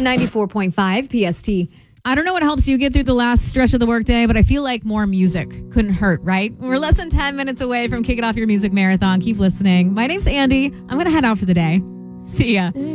94.5 PST. I don't know what helps you get through the last stretch of the workday, but I feel like more music couldn't hurt, right? We're less than 10 minutes away from kicking off your music marathon. Keep listening. My name's Andy. I'm going to head out for the day. See ya.